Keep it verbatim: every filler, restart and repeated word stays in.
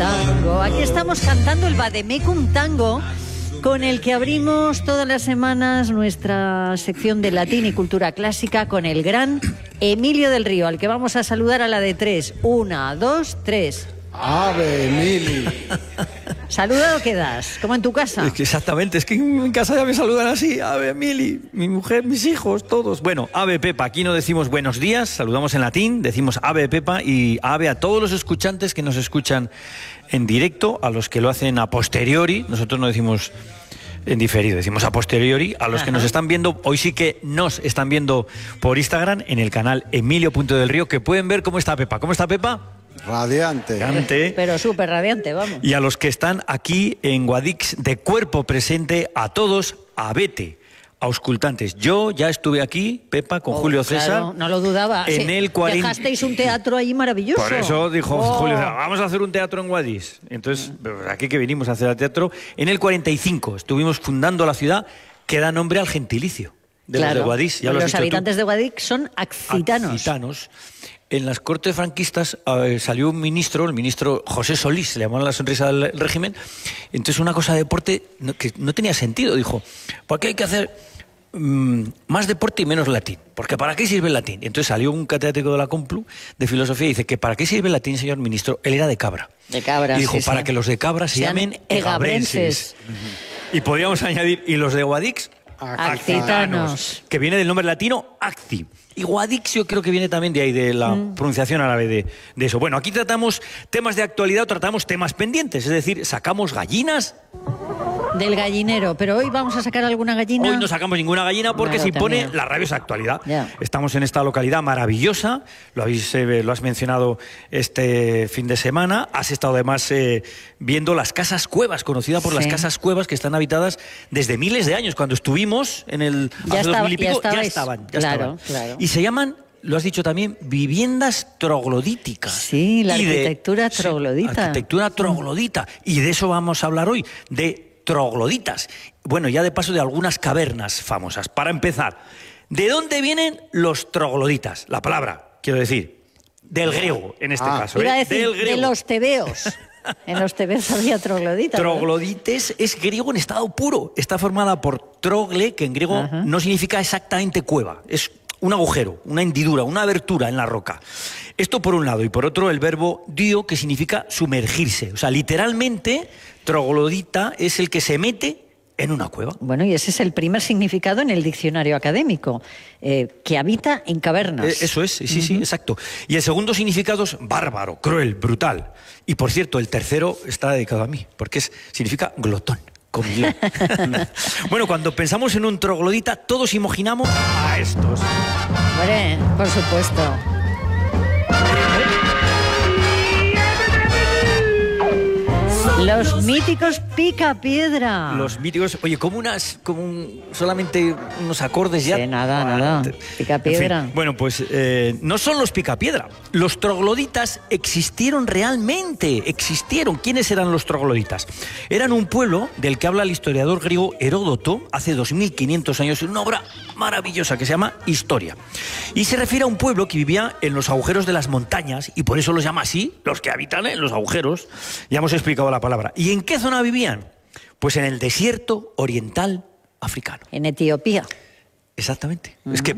tango. Aquí estamos cantando el Vademecum Tango, con el que abrimos todas las semanas nuestra sección de latín y cultura clásica con el gran Emilio del Río, al que vamos a saludar a la de tres. Una, dos, tres. ¡Ave, Emili! ¿Saludado quedas? Como en tu casa. Es que exactamente, es que en casa ya me saludan así. Ave, Emili, mi mujer, mis hijos, todos. Bueno, Ave, Pepa, aquí no decimos buenos días, saludamos en latín, decimos Ave, Pepa, y Ave a todos los escuchantes que nos escuchan en directo, a los que lo hacen a posteriori. Nosotros no decimos en diferido, decimos a posteriori. A los Ajá. que nos están viendo, hoy sí que nos están viendo por Instagram, en el canal Emilio punto del Río, que pueden ver cómo está Pepa. ¿Cómo está Pepa? Radiante. Radiante. Pero súper radiante, vamos. Y a los que están aquí en Guadix, de cuerpo presente, a todos, abete, auscultantes. Yo ya estuve aquí, Pepa, con oh, Julio César. Claro, no lo dudaba. En sí, el cuarenta... Dejasteis un teatro ahí maravilloso. Por eso dijo oh. Julio César, vamos a hacer un teatro en Guadix. Entonces, aquí que venimos a hacer el teatro. En el cuarenta y cinco estuvimos fundando la ciudad que da nombre al gentilicio de claro, los de Guadix. Ya los los habitantes tú. de Guadix son accitanos. Accitanos. En las cortes franquistas eh, salió un ministro, el ministro José Solís, le llamaban la sonrisa del régimen. Entonces una cosa de deporte no, que no tenía sentido. Dijo, ¿por qué hay que hacer mmm, más deporte y menos latín? Porque ¿para qué sirve el latín? Entonces salió un catedrático de la Complu de filosofía y dice que ¿para qué sirve el latín, señor ministro? Él era de Cabra. De Cabra, Y dijo, sí, para sí. que los de Cabra se Sean llamen egabrenses. egabrenses. Uh-huh. Y podríamos añadir, y los de Guadix, accitanos, que viene del nombre latino acci. Y Guadix yo creo que viene también de ahí, de la mm. pronunciación árabe de, de eso. Bueno, aquí tratamos temas de actualidad o tratamos temas pendientes, es decir, sacamos gallinas del gallinero, pero hoy vamos a sacar alguna gallina. Hoy no sacamos ninguna gallina porque claro, se impone también la rabiosa actualidad. Yeah. Estamos en esta localidad maravillosa, lo, habéis, eh, lo has mencionado este fin de semana. Has estado además eh, viendo las casas cuevas, conocida por sí. las casas cuevas que están habitadas desde miles de años. Cuando estuvimos en el ya, hace estaba, dos mil y pico, ya, ya estaban. Ya claro, estaban. Claro. Y se llaman, lo has dicho también, viviendas troglodíticas. Sí, la arquitectura de, troglodita. Sí, arquitectura troglodita. Y de eso vamos a hablar hoy, de trogloditas. Bueno, ya de paso de algunas cavernas famosas. Para empezar, ¿de dónde vienen los trogloditas? La palabra, quiero decir, del griego, en este ah, caso. Iba ¿eh? a decir, del griego. de los tebeos. En los tebeos había trogloditas. Troglodites, ¿no? Es griego en estado puro. Está formada por trogle, que en griego Ajá. no significa exactamente cueva. Es un agujero, una hendidura, una abertura en la roca. Esto por un lado. Y por otro, el verbo dio, que significa sumergirse. O sea, literalmente, troglodita es el que se mete en una cueva. Bueno, y ese es el primer significado en el diccionario académico, eh, que habita en cavernas. Eh, eso es, sí, uh-huh. sí, exacto. Y el segundo significado es bárbaro, cruel, brutal. Y por cierto, el tercero está dedicado a mí, porque es, significa glotón. Comilón. Bueno, cuando pensamos en un troglodita, todos imaginamos a estos. Hombre, por supuesto. Los míticos Picapiedra. Los míticos, oye, como unas, como un, solamente unos acordes ya. Sí, nada, nada. Picapiedra. En fin, bueno, pues eh, no son los Picapiedra. Los trogloditas existieron realmente, existieron. ¿Quiénes eran los trogloditas? Eran un pueblo del que habla el historiador griego Heródoto hace dos mil quinientos años en una obra maravillosa que se llama Historia. Y se refiere a un pueblo que vivía en los agujeros de las montañas y por eso los llama así, los que habitan en los agujeros. Ya hemos explicado la palabra. ¿Y en qué zona vivían? Pues en el desierto oriental africano. En Etiopía. Exactamente. Uh-huh. Es que